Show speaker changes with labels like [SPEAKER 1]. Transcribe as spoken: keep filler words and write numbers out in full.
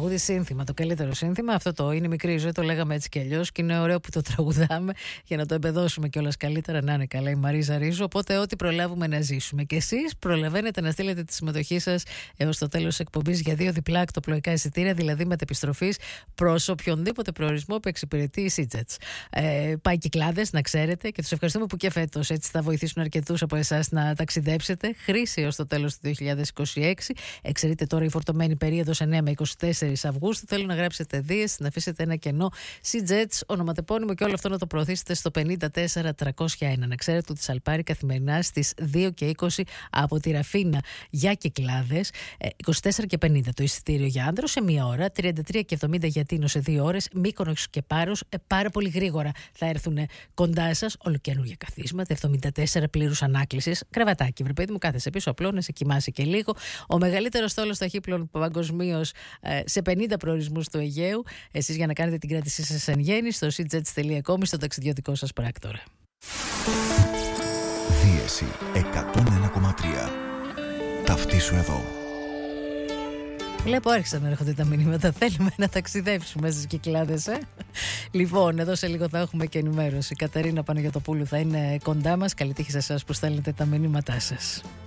[SPEAKER 1] τραγούδι σύνθημα, το καλύτερο σύνθημα. Αυτό το είναι μικρή ζωή, το λέγαμε έτσι κι αλλιώς. Και είναι ωραίο που το τραγουδάμε για να το εμπεδώσουμε κιόλας καλύτερα. Να είναι καλά η Μαρίζα Ρίζου. Οπότε, ό,τι προλάβουμε να ζήσουμε. Και εσείς προλαβαίνετε να στείλετε τη συμμετοχή σας έως το τέλος της εκπομπής για δύο διπλά ακτοπλοϊκά εισιτήρια, δηλαδή μετεπιστροφής προς οποιονδήποτε προορισμό που εξυπηρετεί η SeaJets. Ε, πάει Κυκλάδες, να ξέρετε, και τους ευχαριστούμε που και φέτος έτσι θα βοηθήσουν αρκετούς από εσάς να ταξιδέψετε. Χρήση έως το τέλος του δύο χιλιάδες είκοσι έξι. Εξαιρείται τώρα η φορτωμένη περίοδος εννέα με είκοσι τέσσερις Αυγούστου. Θέλω να γράψετε δίες, να αφήσετε ένα κενό. SeaJets, ονοματεπώνυμο, και όλο αυτό να το προωθήσετε στο πενήντα τέσσερα τριακόσια ένα. Να ξέρετε ότι σαλπάρει καθημερινά στις δύο και είκοσι από τη Ραφίνα για Κυκλάδες. είκοσι τέσσερα και πενήντα το εισιτήριο για άντρο σε μία ώρα. τριάντα τρία και εβδομήντα για Τίνο σε δύο ώρες. Μύκονος και Πάρος ε, πάρα πολύ γρήγορα θα έρθουν κοντά σας. Ολοκαινούργια καθίσματα. εβδομήντα τέσσερα πλήρους ανάκλησης. Κρεβατάκι, βρε παιδί μου, κάθεσαι πίσω απλό να σε κοιμάσαι και λίγο. Ο μεγαλύτερος στόλος ταχύπλων παγκοσμίως ε, σε πενήντα προορισμούς του Αιγαίου. Εσείς για να κάνετε την κράτησή σας εν γέννη στο seajets τελεία com ή στο ταξιδιωτικό σας πράκτορα.
[SPEAKER 2] Δίεση εκατόν ένα κόμμα τρία. Ταυτίσου εδώ.
[SPEAKER 1] Βλέπω άρχισαν να έρχονται τα μηνύματα. Θέλουμε να ταξιδέψουμε στις Κυκλάδες, ε? Λοιπόν, εδώ σε λίγο θα έχουμε και ενημέρωση. Η Κατερίνα Παναγιωτοπούλου θα είναι κοντά μας. Καλή τύχη σε εσάς που στέλνετε τα μηνύματά σας.